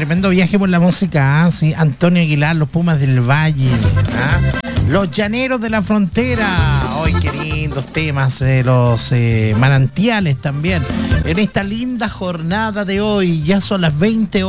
tremendo viaje por la música, ¿ah? Sí, Antonio Aguilar, los Pumas del Valle, ¿ah? Los Llaneros de la Frontera. ¡Ay, qué lindos temas! Los Manantiales también. En esta linda jornada de hoy, ya son las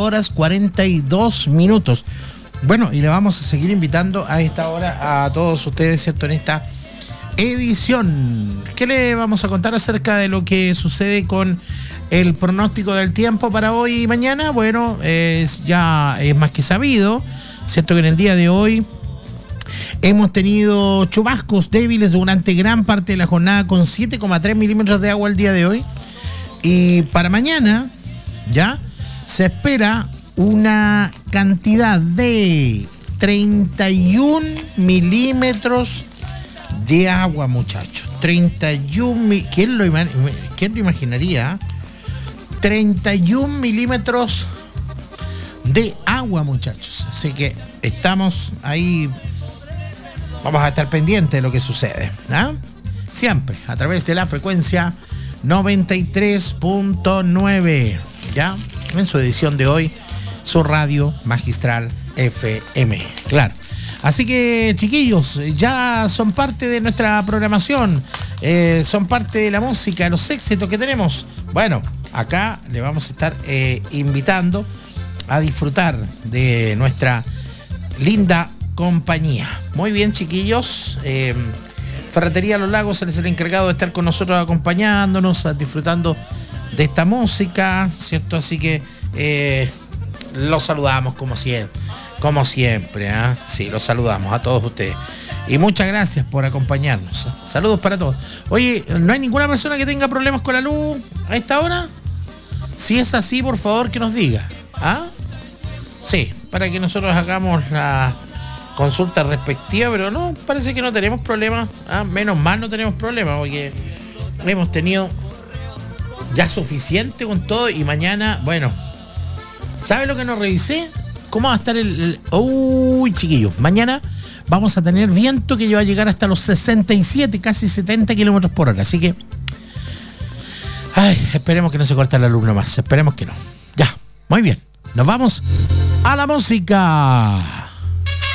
20:42. Bueno, y le vamos a seguir invitando a esta hora a todos ustedes, ¿cierto? En esta edición. ¿Qué le vamos a contar acerca de lo que sucede con el pronóstico del tiempo para hoy y mañana? Bueno, ya es más que sabido, ¿cierto? Que en el día de hoy hemos tenido chubascos débiles durante gran parte de la jornada con 7,3 milímetros de agua el día de hoy. Y para mañana, ya, se espera una cantidad de 31 milímetros de agua, muchachos. 31 ¿quién lo imaginaría? 31 milímetros de agua, muchachos. Así que estamos ahí. Vamos a estar pendientes de lo que sucede, ¿ah? Siempre a través de la frecuencia 93.9, ¿ya? En su edición de hoy, su radio magistral FM, claro. Así que, chiquillos, ya son parte de nuestra programación, son parte de la música, de los éxitos que tenemos. Bueno, acá le vamos a estar invitando a disfrutar de nuestra linda compañía. Muy bien, chiquillos. Ferretería Los Lagos es el encargado de estar con nosotros acompañándonos, disfrutando de esta música, ¿cierto? Así que los saludamos como siempre. Como siempre, ¿eh? Sí, los saludamos a todos ustedes. Y muchas gracias por acompañarnos. Saludos para todos. Oye, ¿no hay ninguna persona que tenga problemas con la luz a esta hora? Si es así, por favor, que nos diga. ¿Ah? Sí, para que nosotros hagamos la consulta respectiva, pero no, parece que no tenemos problemas. ¿Ah? Menos mal no tenemos problemas, porque hemos tenido ya suficiente con todo. Y mañana, bueno, ¿sabe lo que nos revisé? ¿Cómo va a estar Uy, chiquillos, mañana vamos a tener viento que va a llegar hasta los 67, casi 70 kilómetros por hora. Así que, ay, esperemos que no se corte la luz nomás. Esperemos que no. Ya, muy bien. Nos vamos a la música.